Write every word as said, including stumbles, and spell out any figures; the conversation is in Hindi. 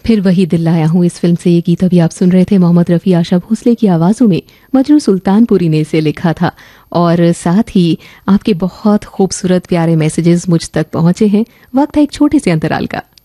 फिर वही दिल लाया हूँ इस फिल्म से ये गीत अभी आप सुन रहे थे। मोहम्मद रफ़ी, आशा भोसले की आवाज़ों में मजनू सुल्तानपुरी ने इसे लिखा था। और साथ ही आपके बहुत खूबसूरत प्यारे मैसेजेस मुझ तक पहुंचे हैं। वक्त है एक छोटे से अंतराल का।